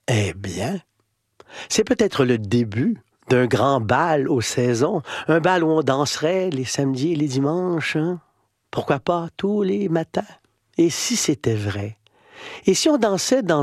Eh bien, c'est peut-être le début d'un grand bal aux saisons, un bal où on danserait les samedis et les dimanches, hein? Pourquoi pas tous les matins? Et si c'était vrai? Et si on dansait dans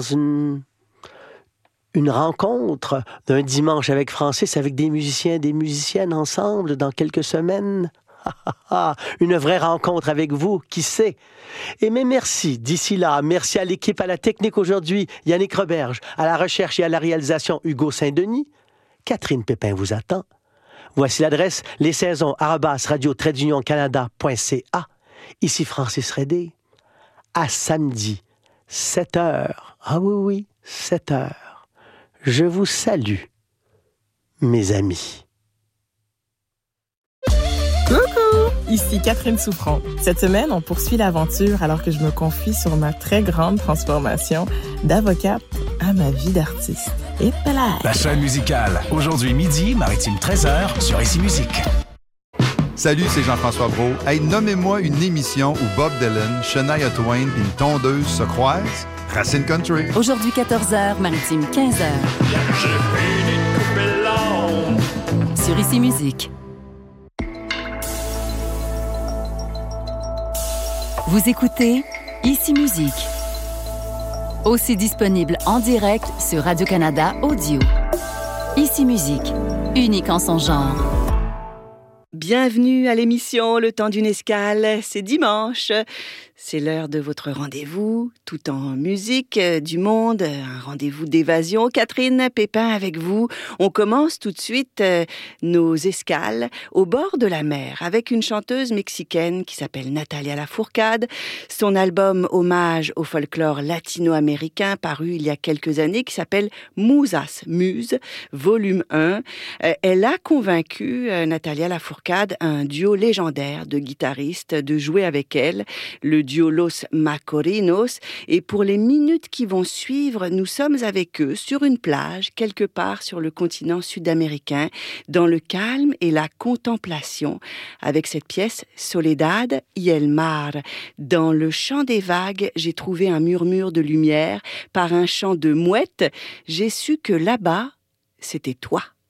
une rencontre d'un dimanche avec Francis, avec des musiciens et des musiciennes ensemble dans quelques semaines? Une vraie rencontre avec vous, qui sait? Et mais merci, d'ici là, merci à l'équipe, à la technique aujourd'hui, Yannick Roberge, à la recherche et à la réalisation, Hugo Saint-Denis. Catherine Pépin vous attend. Voici l'adresse lessaisons@radio-canada.ca. Ici Francis Redé. À samedi, 7 heures. Ah oui, oui, 7 heures. Je vous salue, mes amis. Coucou! Ici Catherine Souffron. Cette semaine, on poursuit l'aventure alors que je me confie sur ma très grande transformation d'avocate à ma vie d'artiste. Et voilà! La chaîne musicale. Aujourd'hui midi, Maritime 13h sur Ici Musique. Salut, c'est Jean-François Brault. Hey, nommez-moi une émission où Bob Dylan, Shania Twain et une tondeuse se croisent. Racine Country. Aujourd'hui 14h, Maritime 15h. Sur Ici Musique. Vous écoutez Ici Musique. Aussi disponible en direct sur Radio-Canada Audio. Ici Musique, unique en son genre. Bienvenue à l'émission Le temps d'une escale, c'est dimanche. C'est l'heure de votre rendez-vous, tout en musique, du monde, un rendez-vous d'évasion. Catherine Pépin avec vous. On commence tout de suite nos escales au bord de la mer avec une chanteuse mexicaine qui s'appelle Natalia Lafourcade. Son album hommage au folklore latino-américain paru il y a quelques années qui s'appelle Musas, Muse, volume 1. Elle a convaincu Natalia Lafourcade, un duo légendaire de guitaristes, de jouer avec elle, le duo Los Macorinos. Et pour les minutes qui vont suivre, nous sommes avec eux sur une plage, quelque part sur le continent sud-américain, dans le calme et la contemplation, avec cette pièce Soledad y el mar. Dans le chant des vagues, j'ai trouvé un murmure de lumière. Par un chant de mouette, j'ai su que là-bas, c'était toi.